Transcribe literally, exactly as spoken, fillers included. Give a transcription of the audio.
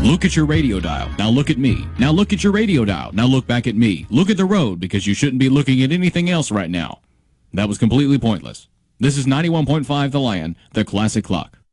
Look at your radio dial. Now look at me. Now look at your radio dial. Now look back at me. Look at the road, because you shouldn't be looking at anything else right now. That was completely pointless. This is ninety-one point five The Lion, the classic clock.